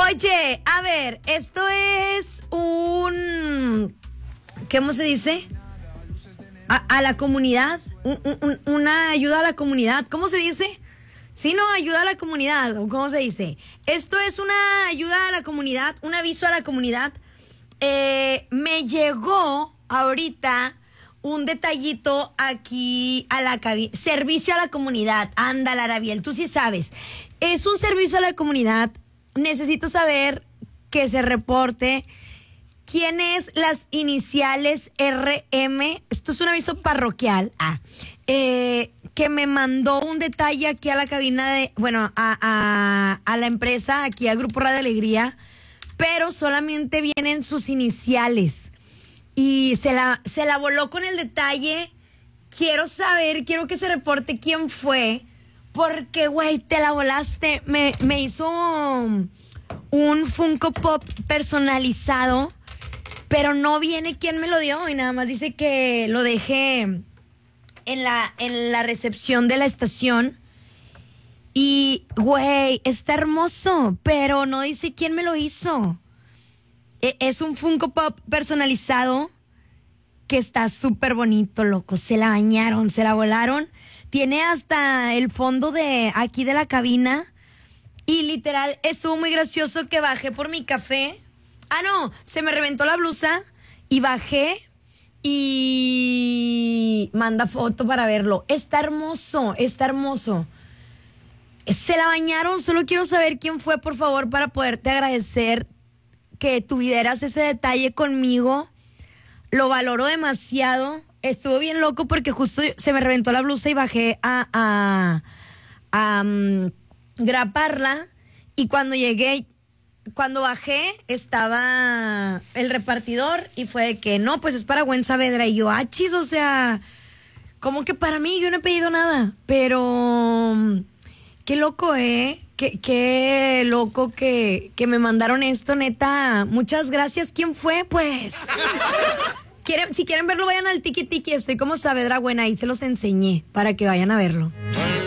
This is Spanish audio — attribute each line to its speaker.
Speaker 1: Oye, a ver, esto es ¿cómo se dice? A la comunidad, una ayuda a la comunidad, ¿cómo se dice? Sí, no, ayuda a la comunidad, ¿cómo se dice? Esto es una ayuda a la comunidad, un aviso a la comunidad. Me llegó ahorita un detallito aquí a la cabina. Servicio a la comunidad. Ándale, Arabiel, tú sí sabes. Es un servicio a la comunidad. Necesito saber que se reporte quién es las iniciales RM. Esto es un aviso parroquial. Que me mandó un detalle aquí a la cabina de, bueno, a la empresa, aquí al Grupo Radio Alegría, pero solamente vienen sus iniciales. Y se la voló con el detalle. Quiero que se reporte quién fue. Porque, güey, te la volaste. Me hizo un Funko Pop personalizado, pero no viene quién me lo dio. Y nada más dice que lo dejé en la recepción de la estación. Y, güey, está hermoso, pero no dice quién me lo hizo. Es un Funko Pop personalizado que está súper bonito, loco. Se la bañaron, se la volaron. Tiene hasta el fondo de aquí de la cabina. Y literal, estuvo muy gracioso que bajé por mi café. No, se me reventó la blusa y bajé y manda foto para verlo. Está hermoso, está hermoso. Se la bañaron, solo quiero saber quién fue, por favor, para poderte agradecer que tuvieras ese detalle conmigo. Lo valoro demasiado. Estuvo bien loco porque justo se me reventó la blusa y bajé a graparla. Y cuando bajé, estaba el repartidor y fue de que no, pues es para Gwen Saavedra. Y yo, chis, o sea, como que para mí, yo no he pedido nada. Pero qué loco, Qué loco que me mandaron esto, neta. Muchas gracias. ¿Quién fue? Pues si quieren verlo, vayan al Tiki Tiki. Estoy como Saavedra Buena, ahí se los enseñé para que vayan a verlo.